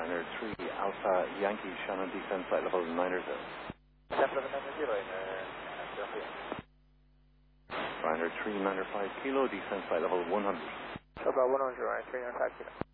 Ryanair 3 Alpha Yankee, Shannon descend flight level 90. Ryanair 3 Niner 5 Kilo, descend flight level 100. About 100, right, 395 kilo.